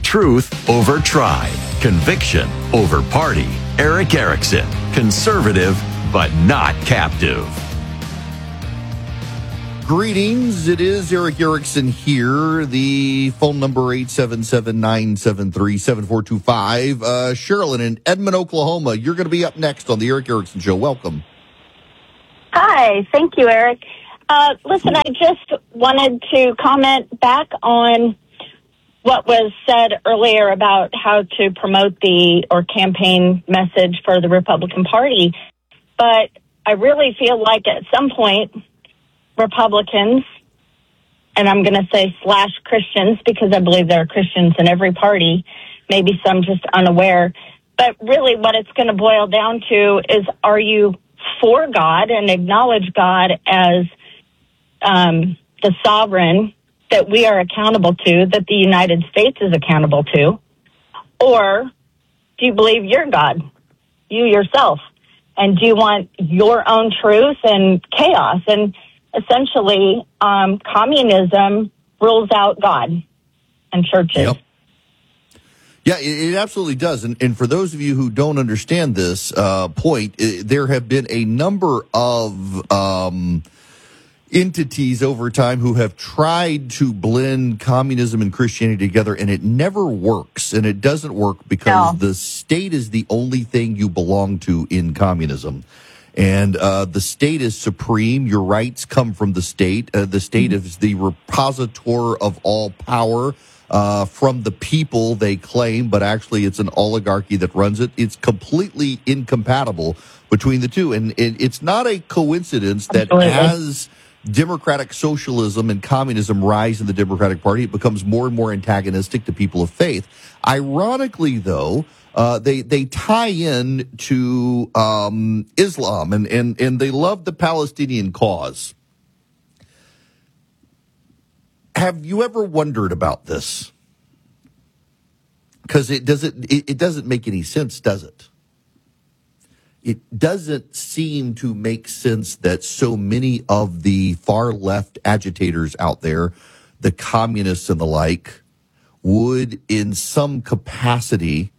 Truth over tribe. Conviction over party. Erick Erickson. Conservative, but not captive. Greetings. It is Erick Erickson here. The phone number 877-973-7425. Sherilyn in Edmond, Oklahoma. You're going to be up next on the Erick Erickson Show. Welcome. Hi. Thank you, Eric. Listen, I just wanted to comment back on what was said earlier about how to promote or campaign message for the Republican Party. But I really feel like at some point, Republicans, and I'm going to say / Christians, because I believe there are Christians in every party, maybe some just unaware, but really what it's going to boil down to is, are you for God and acknowledge God as the sovereign that we are accountable to, that the United States is accountable to, or do you believe you're God, you yourself, and do you want your own truth and chaos? And essentially, communism rules out God and churches. Yep. Yeah, it absolutely does. And for those of you who don't understand this point, there have been a number of entities over time who have tried to blend communism and Christianity together, and it never works. And it doesn't work because the state is the only thing you belong to in communism. And the state is supreme. Your rights come from the state. The state is the repositor of all power from the people, they claim, but actually it's an oligarchy that runs it. It's completely incompatible between the two. And it's not a coincidence that as democratic socialism and communism rise in the Democratic Party, it becomes more and more antagonistic to people of faith. Ironically, though, they tie in to Islam, and they love the Palestinian cause. Have you ever wondered about this? Because it doesn't make any sense, does it? It doesn't seem to make sense that so many of the far left agitators out there, the communists and the like, would in some capacity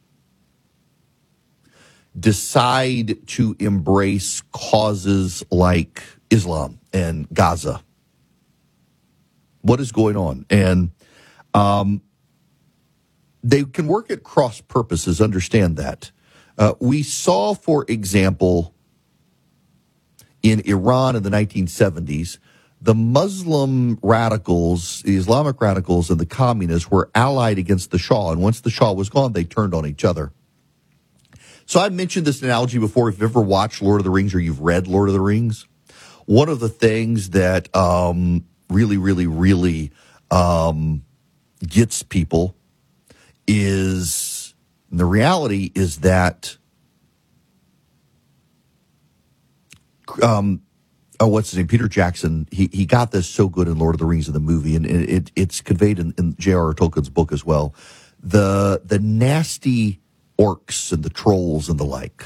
decide to embrace causes like Islam and Gaza. What is going on? And they can work at cross purposes, understand that. We saw, for example, in Iran in the 1970s, the Muslim radicals, the Islamic radicals, and the communists were allied against the Shah. And once the Shah was gone, they turned on each other. So I've mentioned this analogy before. If you've ever watched Lord of the Rings or you've read Lord of the Rings, one of the things that really gets people is the reality is that what's his name? Peter Jackson. He got this so good in Lord of the Rings in the movie, and it's conveyed in J.R.R. Tolkien's book as well. The nasty orcs and the trolls and the like,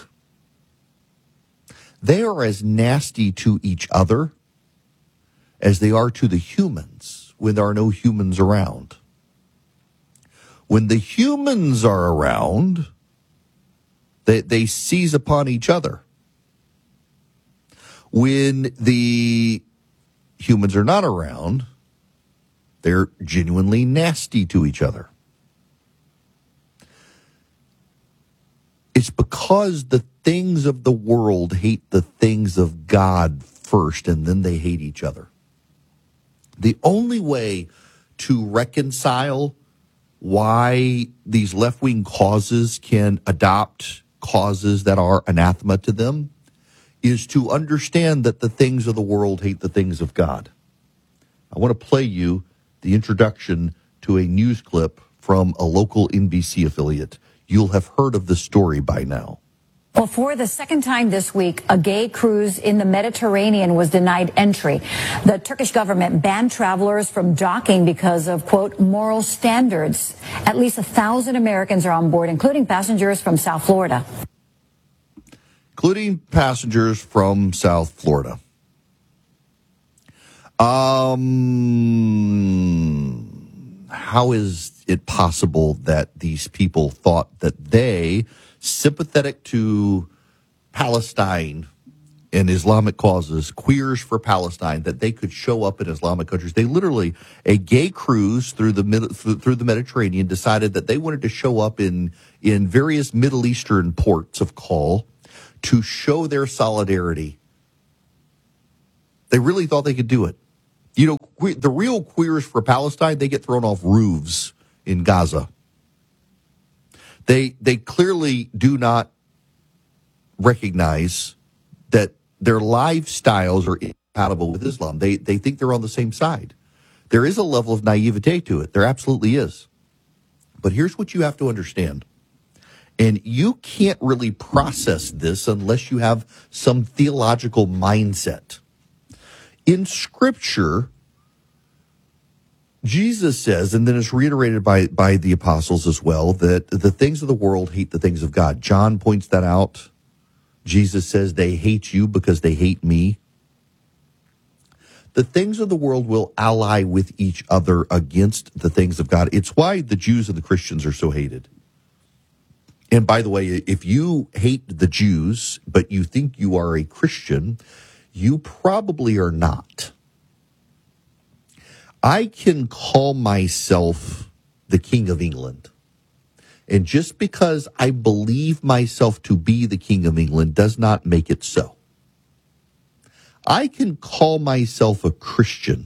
they are as nasty to each other as they are to the humans when there are no humans around. When the humans are around, they seize upon each other. When the humans are not around, they're genuinely nasty to each other. It's because the things of the world hate the things of God first, and then they hate each other. The only way to reconcile why these left-wing causes can adopt causes that are anathema to them is to understand that the things of the world hate the things of God. I want to play you the introduction to a news clip from a local NBC affiliate. You'll have heard of the story by now. Well, for the second time this week, a gay cruise in the Mediterranean was denied entry. The Turkish government banned travelers from docking because of, quote, moral standards. At least 1,000 Americans are on board, including passengers from South Florida. Including passengers from South Florida. how is it possible that these people thought that they, sympathetic to Palestine and Islamic causes, queers for Palestine, that they could show up in Islamic countries? They literally, a gay cruise through the Mediterranean, decided that they wanted to show up in various Middle Eastern ports of call to show their solidarity. They really thought they could do it. You know, the real queers for Palestine, they get thrown off roofs in Gaza. They clearly do not recognize that their lifestyles are incompatible with Islam. They think they're on the same side. There is a level of naivete to it. There absolutely is. But here's what you have to understand. And you can't really process this unless you have some theological mindset. In Scripture, Jesus says, and then it's reiterated by the apostles as well, that the things of the world hate the things of God. John points that out. Jesus says they hate you because they hate me. The things of the world will ally with each other against the things of God. It's why the Jews and the Christians are so hated. And by the way, if you hate the Jews, but you think you are a Christian, you probably are not. I can call myself the King of England. And just because I believe myself to be the King of England does not make it so. I can call myself a Christian.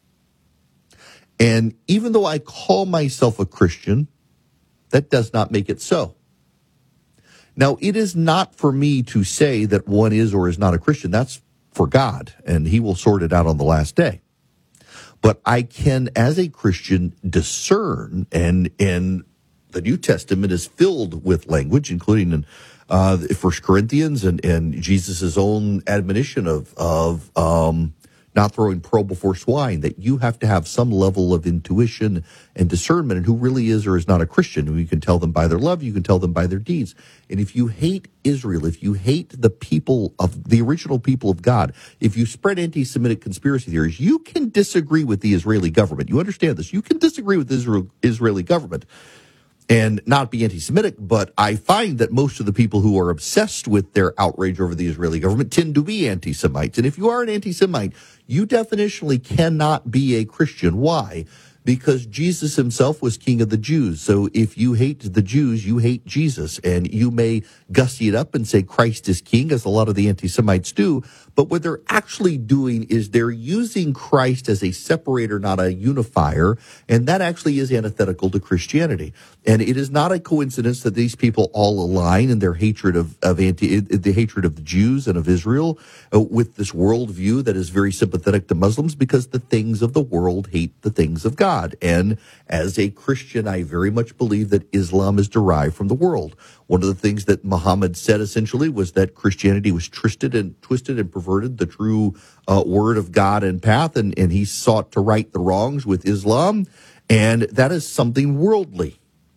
And even though I call myself a Christian, that does not make it so. Now, it is not for me to say that one is or is not a Christian. That's for God, and he will sort it out on the last day. But I can, as a Christian, discern, and the New Testament is filled with language, including in 1 Corinthians and Jesus' own admonition of not throwing pearl before swine, that you have to have some level of intuition and discernment in who really is or is not a Christian. And you can tell them by their love, you can tell them by their deeds. And if you hate Israel, if you hate the people of the original people of God, if you spread anti-Semitic conspiracy theories, you can disagree with the Israeli government. You understand this. You can disagree with the Israeli government and not be anti-Semitic, but I find that most of the people who are obsessed with their outrage over the Israeli government tend to be anti-Semites. And if you are an anti-Semite, you definitionally cannot be a Christian. Why? Because Jesus himself was king of the Jews. So if you hate the Jews, you hate Jesus. And you may gussy it up and say Christ is king, as a lot of the anti-Semites do. But what they're actually doing is they're using Christ as a separator, not a unifier. And that actually is antithetical to Christianity. And it is not a coincidence that these people all align in their hatred of the hatred of the Jews and of Israel with this worldview that is very sympathetic to Muslims, because the things of the world hate the things of God. And as a Christian, I very much believe that Islam is derived from the world. One of the things that Muhammad said essentially was that Christianity was twisted and perverted the true word of God and path, and he sought to right the wrongs with Islam, and that is something worldly.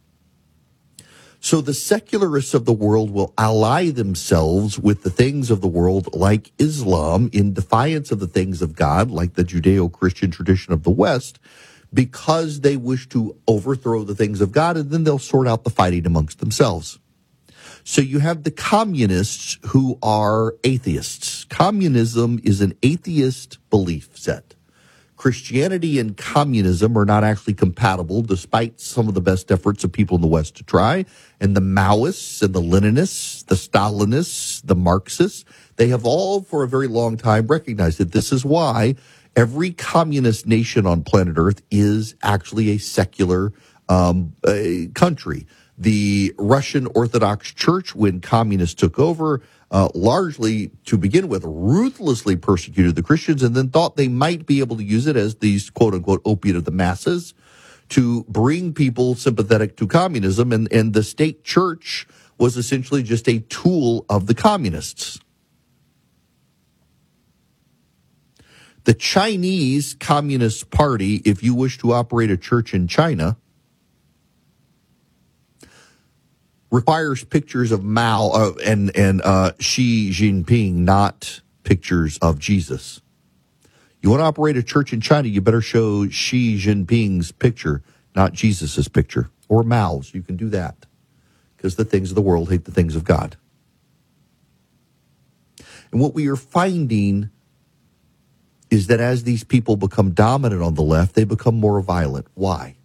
So the secularists of the world will ally themselves with the things of the world like Islam in defiance of the things of God, like the Judeo-Christian tradition of the West, because they wish to overthrow the things of God, and then they'll sort out the fighting amongst themselves. So you have the communists who are atheists. Communism is an atheist belief set. Christianity and communism are not actually compatible, despite some of the best efforts of people in the West to try. And the Maoists and the Leninists, the Stalinists, the Marxists, they have all for a very long time recognized that this is why every communist nation on planet Earth is actually a secular country. The Russian Orthodox Church, when communists took over, largely, to begin with, ruthlessly persecuted the Christians, and then thought they might be able to use it as these quote-unquote opiate of the masses to bring people sympathetic to communism, and the state church was essentially just a tool of the communists. The Chinese Communist Party, if you wish to operate a church in China, requires pictures of Mao and Xi Jinping, not pictures of Jesus. You want to operate a church in China, you better show Xi Jinping's picture, not Jesus's picture. Or Mao's, you can do that. Because the things of the world hate the things of God. And what we are finding is that as these people become dominant on the left, they become more violent. Why?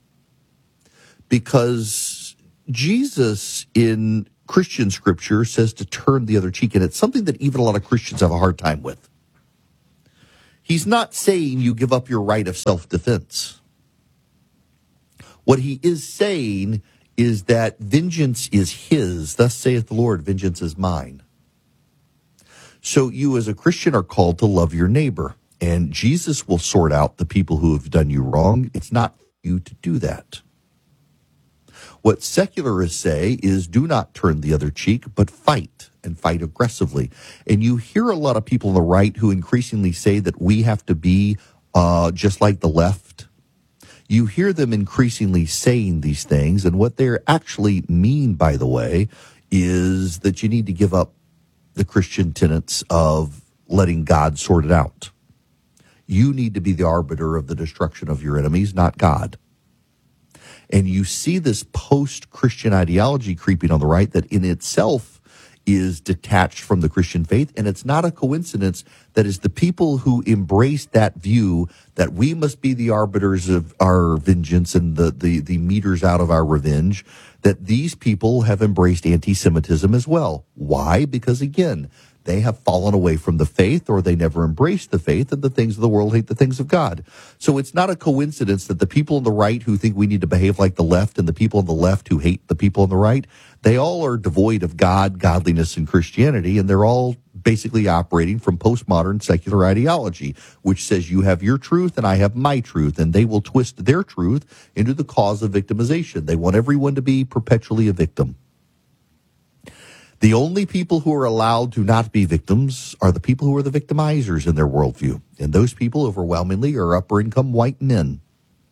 Because Jesus in Christian scripture says to turn the other cheek, and it's something that even a lot of Christians have a hard time with. He's not saying you give up your right of self-defense. What he is saying is that vengeance is his. Thus saith the Lord, vengeance is mine. So you as a Christian are called to love your neighbor. And Jesus will sort out the people who have done you wrong. It's not for you to do that. What secularists say is do not turn the other cheek, but fight, and fight aggressively. And you hear a lot of people on the right who increasingly say that we have to be just like the left. You hear them increasingly saying these things, and what they actually mean, by the way, is that you need to give up the Christian tenets of letting God sort it out. You need to be the arbiter of the destruction of your enemies, not God. And you see this post-Christian ideology creeping on the right that in itself is detached from the Christian faith. And it's not a coincidence that is the people who embrace that view that we must be the arbiters of our vengeance and the meters out of our revenge, that these people have embraced anti-Semitism as well. Why? Because again, they have fallen away from the faith, or they never embraced the faith, and the things of the world hate the things of God. So it's not a coincidence that the people on the right who think we need to behave like the left and the people on the left who hate the people on the right, they all are devoid of God, godliness, and Christianity, and they're all basically operating from postmodern secular ideology, which says you have your truth and I have my truth, and they will twist their truth into the cause of victimization. They want everyone to be perpetually a victim. The only people who are allowed to not be victims are the people who are the victimizers in their worldview. And those people overwhelmingly are upper-income white men.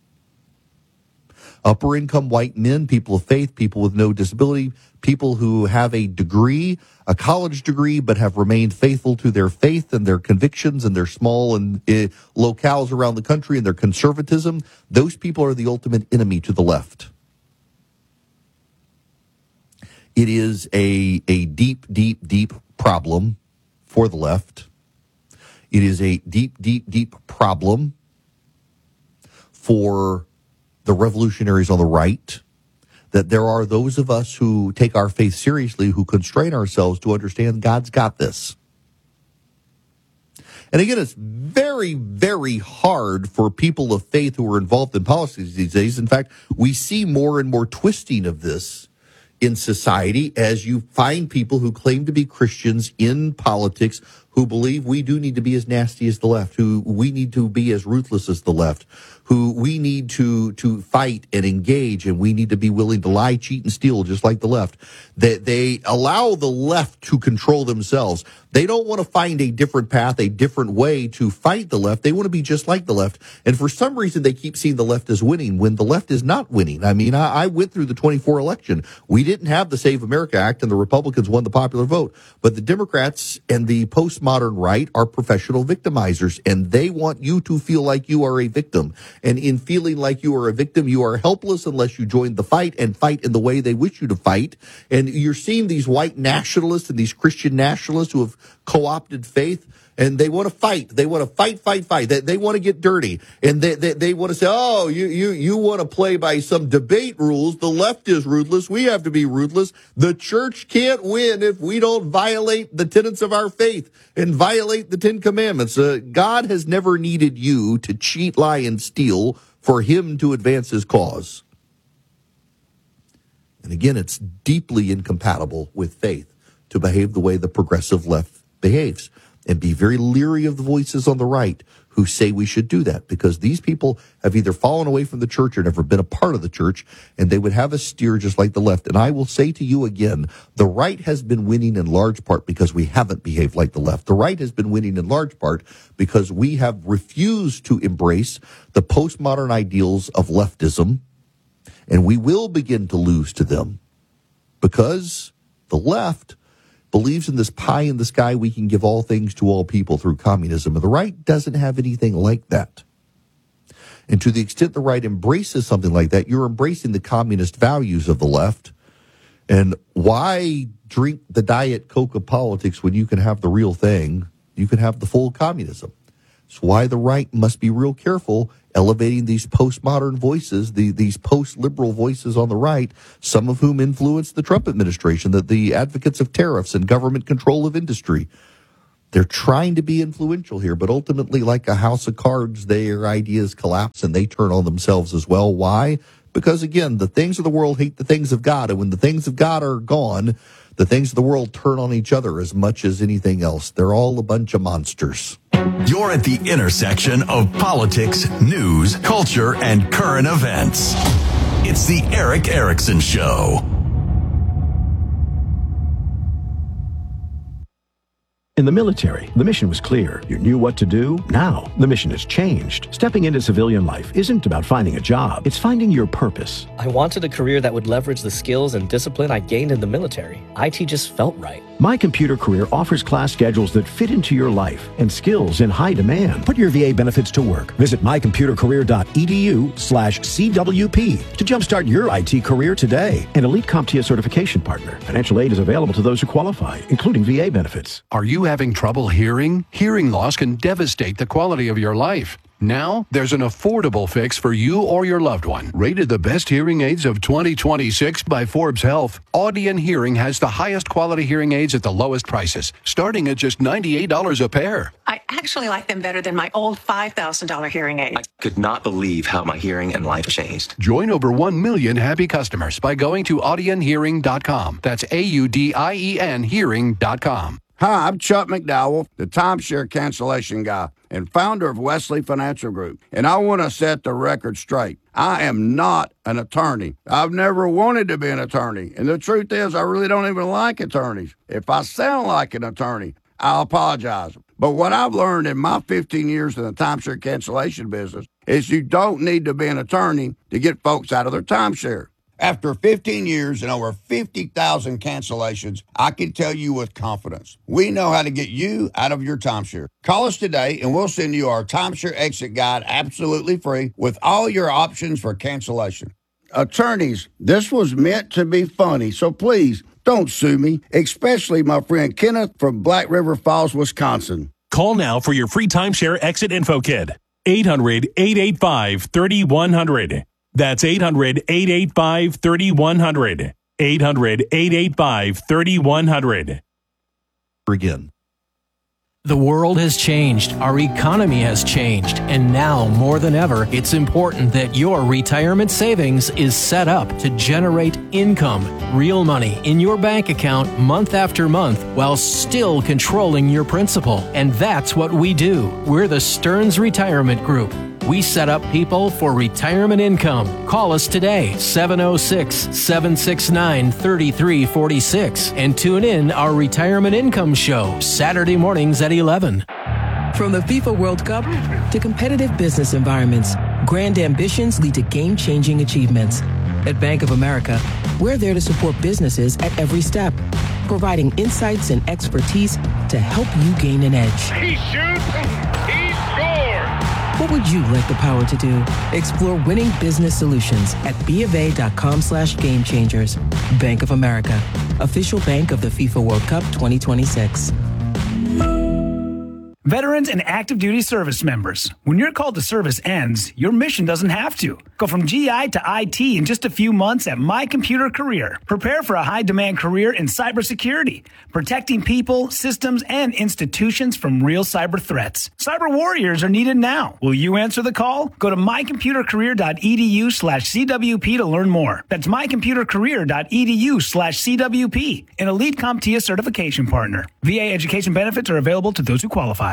Upper-income white men, people of faith, people with no disability, people who have a degree, a college degree, but have remained faithful to their faith and their convictions and their small and locales around the country and their conservatism. Those people are the ultimate enemy to the left. It is a deep, deep, deep problem for the left. It is a deep, deep, deep problem for the revolutionaries on the right, that there are those of us who take our faith seriously, who constrain ourselves to understand God's got this. And again, it's very, very hard for people of faith who are involved in politics these days. In fact, we see more and more twisting of this in society as you find people who claim to be Christians in politics who believe we do need to be as nasty as the left, who we need to be as ruthless as the left, who we need to fight and engage, and we need to be willing to lie, cheat, and steal just like the left. They allow the left to control themselves. They don't want to find a different path, a different way to fight the left. They want to be just like the left. And for some reason, they keep seeing the left as winning when the left is not winning. I mean, I went through the 24 election. We didn't have the Save America Act, and the Republicans won the popular vote. But the Democrats and the postmodern right are professional victimizers, and they want you to feel like you are a victim. And in feeling like you are a victim, you are helpless unless you join the fight and fight in the way they wish you to fight. And you're seeing these white nationalists and these Christian nationalists who have co-opted faith, and they want to fight. They want to fight. They want to get dirty. And they want to say, oh, you want to play by some debate rules. The left is ruthless. We have to be ruthless. The church can't win if we don't violate the tenets of our faith and violate the Ten Commandments. God has never needed you to cheat, lie, and steal for him to advance his cause. And again, it's deeply incompatible with faith to behave the way the progressive left behaves. And be very leery of the voices on the right who say we should do that, because these people have either fallen away from the church or never been a part of the church, and they would have us steer just like the left. And I will say to you again, the right has been winning in large part because we haven't behaved like the left. The right has been winning in large part because we have refused to embrace the postmodern ideals of leftism, and we will begin to lose to them because the left believes in this pie in the sky, we can give all things to all people through communism. And the right doesn't have anything like that. And to the extent the right embraces something like that, you're embracing the communist values of the left. And why drink the Diet Coke of politics when you can have the real thing? You can have the full communism. It's why the right must be real careful elevating these postmodern voices, these post-liberal voices on the right, some of whom influenced the Trump administration, the advocates of tariffs and government control of industry. They're trying to be influential here, but ultimately, like a house of cards, their ideas collapse and they turn on themselves as well. Why? Because, again, the things of the world hate the things of God, and when the things of God are gone, the things of the world turn on each other as much as anything else. They're all a bunch of monsters. You're at the intersection of politics, news, culture, and current events. It's the Erick Erickson Show. In the military, the mission was clear. You knew what to do. Now, the mission has changed. Stepping into civilian life isn't about finding a job. It's finding your purpose. I wanted a career that would leverage the skills and discipline I gained in the military. IT just felt right. My Computer Career offers class schedules that fit into your life and skills in high demand. Put your VA benefits to work. Visit mycomputercareer.edu/CWP to jumpstart your IT career today. An Elite CompTIA certification partner. Financial aid is available to those who qualify, including VA benefits. Are you having trouble hearing? Hearing loss can devastate the quality of your life. Now, there's an affordable fix for you or your loved one. Rated the best hearing aids of 2026 by Forbes Health, Audion Hearing has the highest quality hearing aids at the lowest prices, starting at just $98 a pair. I actually like them better than my old $5,000 hearing aid. I could not believe how my hearing and life changed. Join over 1 million happy customers by going to audionhearing.com. That's AUDIEN hearing.com. Hi, I'm Chuck McDowell, the timeshare cancellation guy and founder of Wesley Financial Group. And I want to set the record straight. I am not an attorney. I've never wanted to be an attorney. And the truth is, I really don't even like attorneys. If I sound like an attorney, I'll apologize. But what I've learned in my 15 years in the timeshare cancellation business is you don't need to be an attorney to get folks out of their timeshare. After 15 years and over 50,000 cancellations, I can tell you with confidence, we know how to get you out of your timeshare. Call us today and we'll send you our timeshare exit guide absolutely free with all your options for cancellation. Attorneys, this was meant to be funny, so please don't sue me, especially my friend Kenneth from Black River Falls, Wisconsin. Call now for your free timeshare exit info kit. 800-885-3100. That's 800-885-3100. 800-885-3100. Again. The world has changed. Our economy has changed. And now, more than ever, it's important that your retirement savings is set up to generate income, real money, in your bank account month after month while still controlling your principal. And that's what we do. We're the Stearns Retirement Group. We set up people for retirement income. Call us today, 706-769-3346, and tune in our Retirement Income Show, Saturday mornings at 11. From the FIFA World Cup to competitive business environments, grand ambitions lead to game-changing achievements. At Bank of America, we're there to support businesses at every step, providing insights and expertise to help you gain an edge. He shoots, he scores! What would you like the power to do? Explore winning business solutions at BofA.com/gamechangers. Bank of America, official bank of the FIFA World Cup 2026. Veterans and active duty service members, when your call to service ends, your mission doesn't have to. Go from GI to IT in just a few months at My Computer Career. Prepare for a high-demand career in cybersecurity, protecting people, systems, and institutions from real cyber threats. Cyber warriors are needed now. Will you answer the call? Go to mycomputercareer.edu/CWP to learn more. That's mycomputercareer.edu/CWP, an Elite CompTIA certification partner. VA education benefits are available to those who qualify.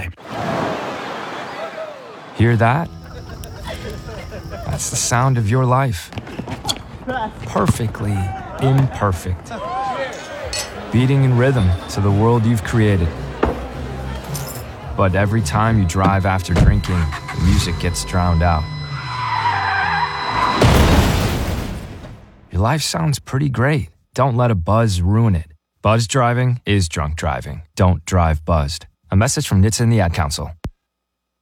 Hear that? That's the sound of your life. Perfectly imperfect. Beating in rhythm to the world you've created. But every time you drive after drinking, the music gets drowned out. Your life sounds pretty great. Don't let a buzz ruin it. Buzz driving is drunk driving. Don't drive buzzed. A message from NHTSA and the Ad Council.